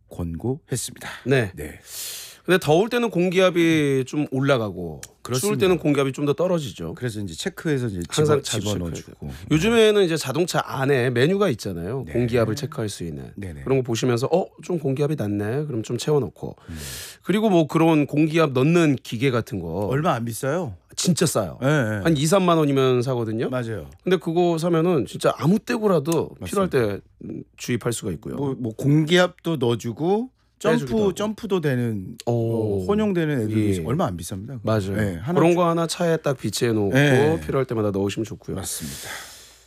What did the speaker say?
권고했습니다. 네. 네. 근데 더울 때는 공기압이 좀 올라가고 그렇습니다. 추울 때는 공기압이 좀 더 떨어지죠. 그래서 이제 체크해서 이제 항상 집어넣어주고. 요즘에는 이제 자동차 안에 메뉴가 있잖아요. 네. 공기압을 체크할 수 있는 네네. 그런 거 보시면서 좀 공기압이 낮네. 그럼 좀 채워넣고. 그리고 뭐 그런 공기압 넣는 기계 같은 거 얼마 안 비싸요. 진짜 싸요. 네, 네. 한 2, 3만 원이면 사거든요. 맞아요. 근데 그거 사면은 진짜 아무 때고라도 필요할 때 주입할 수가 있고요. 뭐 공기압도 넣어주고 빼주기도 하고. 점프도 되는 오. 혼용되는 애들도 예. 있어요. 얼마 안 비쌉니다. 맞아요. 네, 하나 그런 거 하나 차에 딱 비치해 놓고 네. 필요할 때마다 넣으시면 좋고요. 맞습니다.